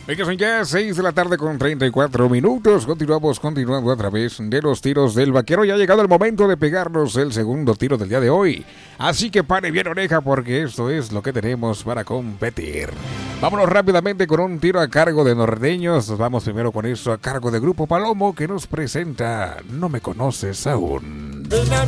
Venga, son ya 6 de la tarde con 34 minutos. Continuando a través de los tiros del vaquero. Ya ha llegado el momento de pegarnos el segundo tiro del día de hoy. Así que pare bien oreja porque esto es lo que tenemos para competir. Vámonos rápidamente con un tiro a cargo de norteños. Nos vamos primero con eso a cargo de Grupo Palomo, que nos presenta No me conoces aún.